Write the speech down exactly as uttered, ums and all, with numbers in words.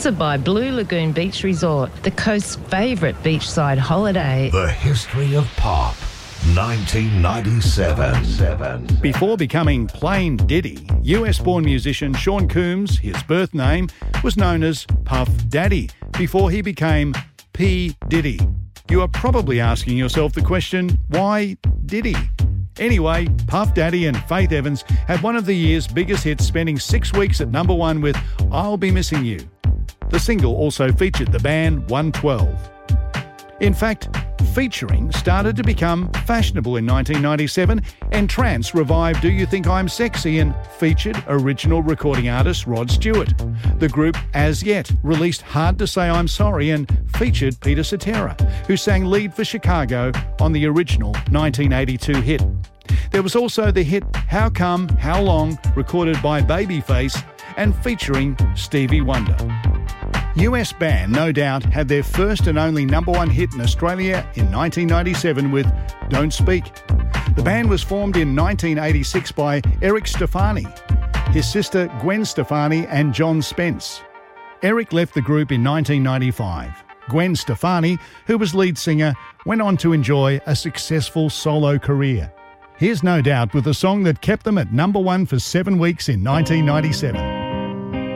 sponsored by Blue Lagoon Beach Resort, the coast's favourite beachside holiday. The history of pop, nineteen ninety-seven. Before becoming plain Diddy, U S-born musician Sean Combs, his birth name, was known as Puff Daddy before he became P. Diddy. You are probably asking yourself the question, why Diddy? Anyway, Puff Daddy and Faith Evans had one of the year's biggest hits, spending six weeks at number one with I'll Be Missing You. The single also featured the band one twelve. In fact, featuring started to become fashionable in nineteen ninety-seven, and Trance revived Do You Think I'm Sexy and featured original recording artist Rod Stewart. The group As Yet released Hard to Say I'm Sorry and featured Peter Cetera, who sang lead for Chicago on the original nineteen eighty-two hit. There was also the hit How Come, How Long, recorded by Babyface and featuring Stevie Wonder. U S band No Doubt had their first and only number one hit in Australia in nineteen ninety-seven with Don't Speak. The band was formed in nineteen eighty-six by Eric Stefani, his sister Gwen Stefani and John Spence. Eric left the group in nineteen ninety-five. Gwen Stefani, who was lead singer, went on to enjoy a successful solo career. Here's No Doubt with a song that kept them at number one for seven weeks in nineteen ninety-seven.